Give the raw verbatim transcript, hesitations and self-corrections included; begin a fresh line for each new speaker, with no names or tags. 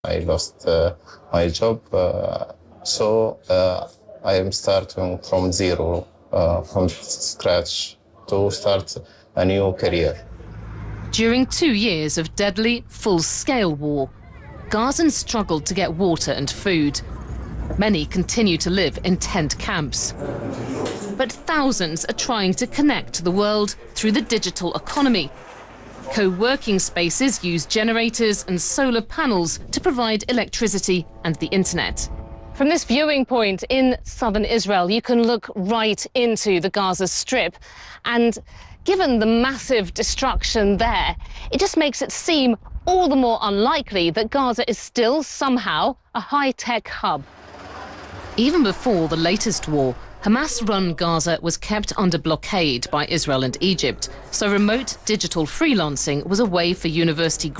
I lost uh, my job, uh, so uh, I am starting from zero, uh, from scratch, to start a new career.
During two years of deadly, full-scale war, Gazans struggled to get water and food. Many continue to live in tent camps. But thousands are trying to connect to the world through the digital economy. Co-working spaces use generators and solar panels to provide electricity and the internet. From this viewing point in southern Israel, you can look right into the Gaza Strip. And given the massive destruction there, it just makes it seem all the more unlikely that Gaza is still somehow a high-tech hub. Even before the latest war, Hamas-run Gaza was kept under blockade by Israel and Egypt, so remote digital freelancing was a way for university